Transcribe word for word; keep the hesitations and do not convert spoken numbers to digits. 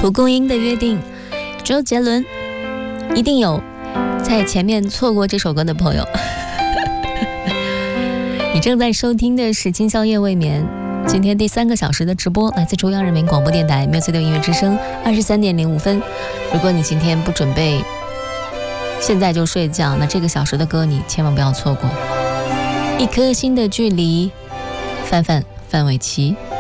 蒲公英的约定，周杰伦，一定有在前面错过这首歌的朋友。你正在收听的是今宵夜未眠，今天第三个小时的直播来自中央人民广播电台 Music 音乐之声，二十三点零五分。如果你今天不准备现在就睡觉，那这个小时的歌你千万不要错过。一颗心的距离，范范范玮琪。